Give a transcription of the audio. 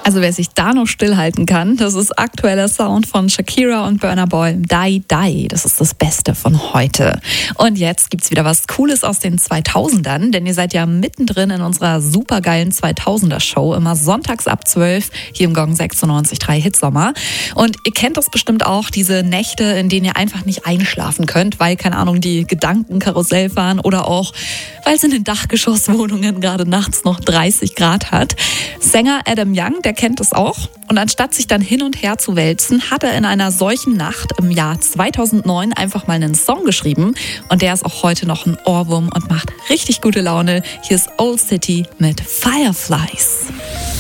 Also wer sich da noch stillhalten kann, das ist aktueller Sound von Shakira und Burna Boy. Die Die, das ist das Beste von heute. Und jetzt gibt's wieder was Cooles aus den 2000ern, denn ihr seid ja mittendrin in unserer supergeilen 2000er-Show, immer sonntags ab 12 hier im Gong 96.3 Hitsommer. Und ihr kennt das bestimmt auch, diese Nächte, in denen ihr einfach nicht einschlafen könnt, weil, keine Ahnung, die Gedanken Karussell fahren oder auch, weil es in den Dachgeschosswohnungen gerade nachts noch 30 Grad hat. Sänger Adam Young, der kennt es auch. Und anstatt sich dann hin und her zu wälzen, hat er in einer solchen Nacht im Jahr 2009 einfach mal einen Song geschrieben. Und der ist auch heute noch ein Ohrwurm und macht richtig gute Laune. Hier ist Old City mit Fireflies.